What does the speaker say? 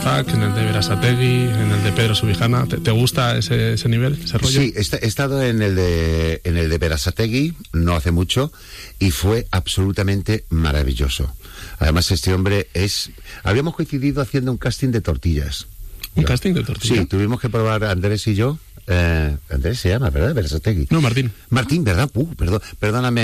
Isaac, en el de Berasategui, en el de Pedro Subijana. ¿Te gusta ese nivel, ese rollo? Sí, he estado en el de Berasategui no hace mucho y fue absolutamente maravilloso. Además, este hombre habíamos coincidido haciendo un casting de tortillas. ¿Un casting de tortillas? Sí, tuvimos que probar Andrés y yo. Andrés se llama, ¿verdad? Berasategui. No, Martín. Martín, ¿verdad? Perdóname.